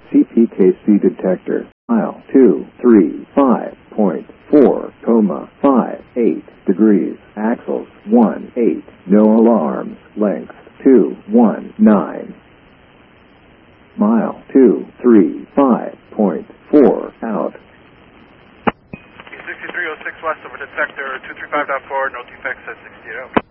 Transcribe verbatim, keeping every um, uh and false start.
C P K C detector. Mile two three five point four, comma five eight degrees. Axles one eight. No alarms. Length two one nine. Mile two three five point four out. sixty-three oh six west over detector two three five point four, no defects at sixty-eight out.